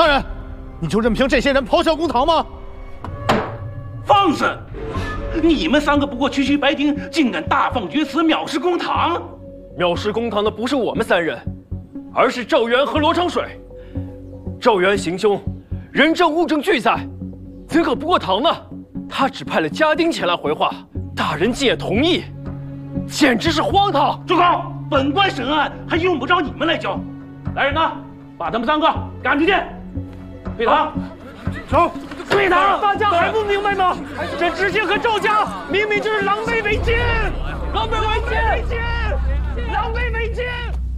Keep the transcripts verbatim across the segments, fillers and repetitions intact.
大人，你就任凭这些人咆哮公堂吗？ 放肆！你们三个不过区区白丁，竟敢大放厥词，藐视公堂！ 藐视公堂的不是我们三人，而是赵元和罗长水。赵元行凶，人证物证俱在，怎可不过堂呢？他只派了家丁前来回话，大人竟也同意，简直是荒唐！ 住口！本官审案还用不着你们来教。来人呐，把他们三个赶出去！退堂。 走。 退堂！大家还不明白吗？这知县和赵家明明就是狼狈为奸，狼狈为奸，狼狈为奸。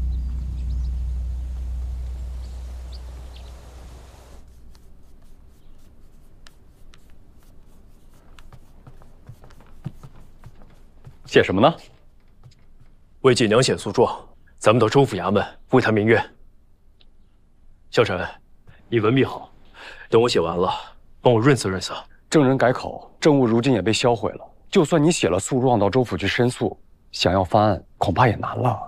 写什么呢？ 为锦娘写诉状，咱们到州府衙门为她鸣冤。小陈，你文笔好，等我写完了，帮我润色润色。 证人改口，证物如今也被销毁了。就算你写了诉状到州府去申诉，想要翻案恐怕也难了。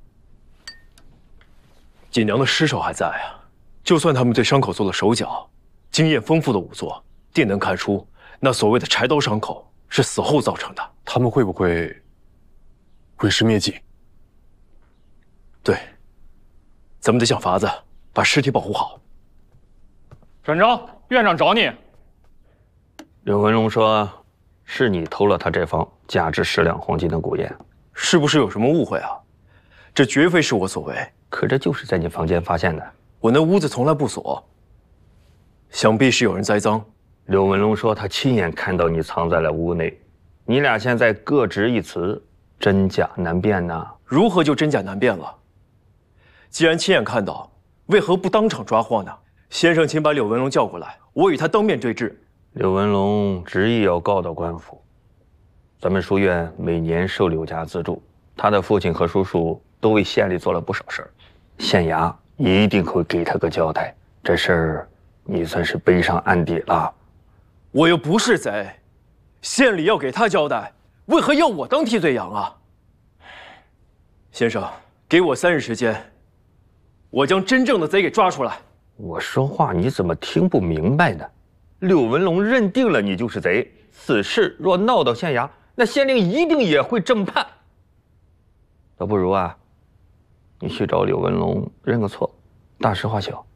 锦娘的尸首还在啊，就算他们对伤口做了手脚，经验丰富的仵作定能看出那所谓的柴刀伤口是死后造成的。 他们会不会毁尸灭迹？ 对，咱们得想法子把尸体保护好。 展昭，院长找你。 刘文龙说，是你偷了他这方价值十两黄金的古砚， 是不是有什么误会啊？这绝非是我所为。 可这就是在你房间发现的。 我那屋子从来不锁，想必是有人栽赃。 刘文龙说，他亲眼看到你藏在了屋内，你俩现在各执一词，真假难辨呐。 如何就真假难辨了？既然亲眼看到，为何不当场抓获呢？先生，请把柳文龙叫过来，我与他当面对质。 柳文龙执意要告到官府，咱们书院每年受柳家资助，他的父亲和叔叔都为县里做了不少事儿，县衙一定会给他个交代。这事儿你算是背上案底了。 我又不是贼，县里要给他交代，为何要我当替罪羊啊？先生，给我三日时间，我将真正的贼给抓出来。 我说话你怎么听不明白呢？柳文龙认定了你就是贼，此事若闹到县衙，那县令一定也会正判。倒不如啊，你去找柳文龙认个错，大事化小。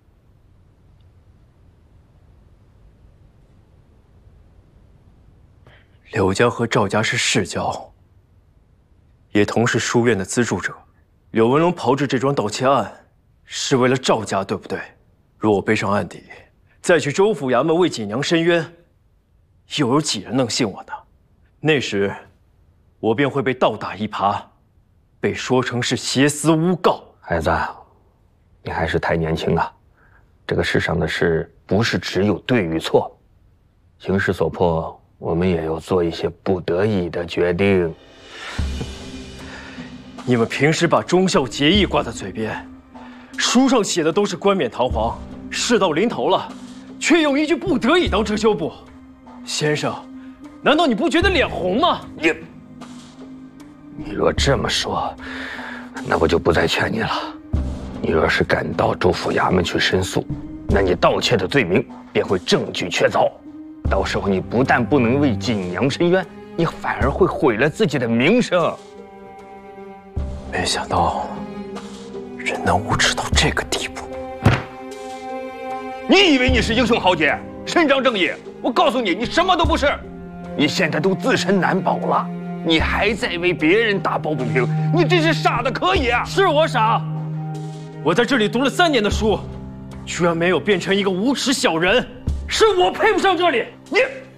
柳家和赵家是世交，也同是书院的资助者。柳文龙炮制这桩盗窃案，是为了赵家，对不对？若我背上案底，再去州府衙门为锦娘申冤，又有几人能信我呢？那时，我便会被倒打一耙，被说成是挟私诬告。 孩子，你还是太年轻啊！这个世上的事不是只有对与错，形势所迫，我们也要做一些不得已的决定。 你们平时把忠孝节义挂在嘴边，书上写的都是冠冕堂皇，事到临头了，却用一句不得已当遮羞布。先生，难道你不觉得脸红吗？ 你，你若这么说，那我就不再劝你了。你若是敢到州府衙门去申诉，那你盗窃的罪名便会证据确凿。到时候你不但不能为锦娘申冤，你反而会毁了自己的名声。 没想到人能无耻到这个地步。 你以为你是英雄豪杰，伸张正义？我告诉你，你什么都不是。你现在都自身难保了，你还在为别人打抱不平，你真是傻的可以啊！ 是我傻，我在这里读了三年的书，居然没有变成一个无耻小人，是我配不上这里。 你。